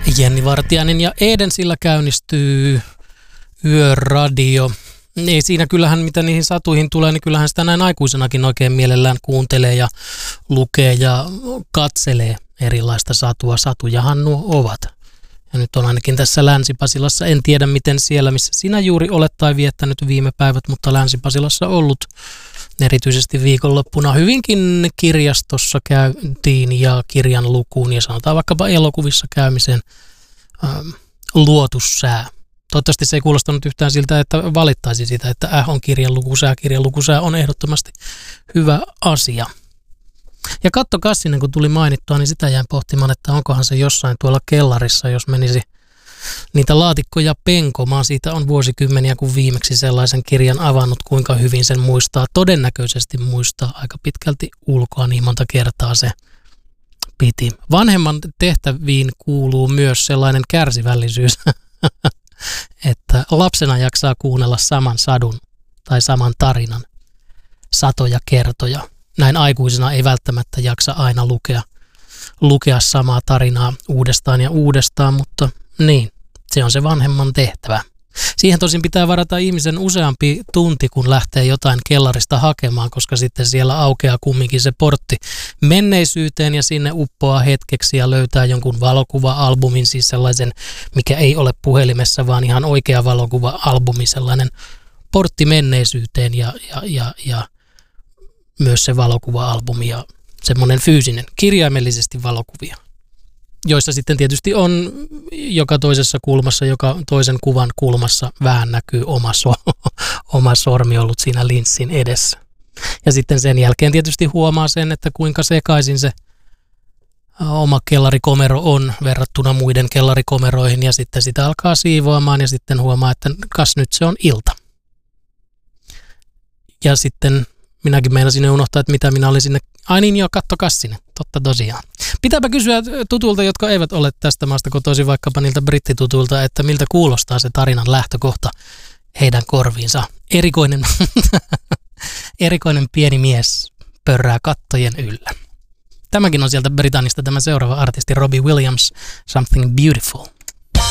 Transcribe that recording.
Jenni Vartiainen ja Edensillä käynnistyy Yöradio. Ei siinä kyllähän, mitä niihin satuihin tulee, niin kyllähän sitä näin aikuisenakin oikein mielellään kuuntelee ja lukee ja katselee erilaista satua. Satujahan nuo ovat. Ja nyt on ainakin tässä Länsi-Pasilassa, en tiedä miten siellä, missä sinä juuri olet tai viettänyt viime päivät, mutta Länsi-Pasilassa ollut erityisesti viikonloppuna hyvinkin kirjastossa käytiin ja kirjan lukuun ja sanotaan vaikkapa elokuvissa käymisen luotu sää. Toivottavasti se ei kuulostanut yhtään siltä, että valittaisi sitä, että on kirjanlukusää. Kirjanlukusää on ehdottomasti hyvä asia. Ja Katto Kassinen, kun tuli mainittua, niin sitä jäin pohtimaan, että onkohan se jossain tuolla kellarissa, jos menisi niitä laatikkoja penkomaan. Siitä on vuosikymmeniä, kun viimeksi sellaisen kirjan avannut, kuinka hyvin sen muistaa. Todennäköisesti muistaa aika pitkälti ulkoa, niin monta kertaa se piti. Vanhemman tehtäviin kuuluu myös sellainen kärsivällisyys, että lapsena jaksaa kuunnella saman sadun tai saman tarinan satoja kertoja. Näin aikuisena ei välttämättä jaksa aina lukea samaa tarinaa uudestaan ja uudestaan, mutta niin, se on se vanhemman tehtävä. Siihen tosin pitää varata ihmisen useampi tunti, kun lähtee jotain kellarista hakemaan, koska sitten siellä aukeaa kumminkin se portti menneisyyteen ja sinne uppoaa hetkeksi ja löytää jonkun valokuva-albumin, siis sellaisen, mikä ei ole puhelimessa, vaan ihan oikea valokuva-albumi, sellainen portti menneisyyteen ja myös se valokuva-albumi ja semmoinen fyysinen, kirjaimellisesti valokuvia, joissa sitten tietysti on joka toisessa kulmassa, joka toisen kuvan kulmassa vähän näkyy oma sormi ollut siinä linssin edessä. Ja sitten sen jälkeen tietysti huomaa sen, että kuinka sekaisin se oma kellarikomero on verrattuna muiden kellarikomeroihin ja sitten sitä alkaa siivoamaan ja sitten huomaa, että kas nyt se on ilta. Ja sitten minäkin meinasin unohtaa, että mitä minä olin sinne. Ai niin joo, Katto Kassinen. Totta tosiaan. Pitääpä kysyä tutulta, jotka eivät ole tästä maasta kotoisin, vaikkapa niiltä brittitutulta, että miltä kuulostaa se tarinan lähtökohta heidän korviinsa. Erikoinen pieni mies pörrää kattojen yllä. Tämäkin on sieltä Britannista tämä seuraava artisti Robbie Williams, Something Beautiful.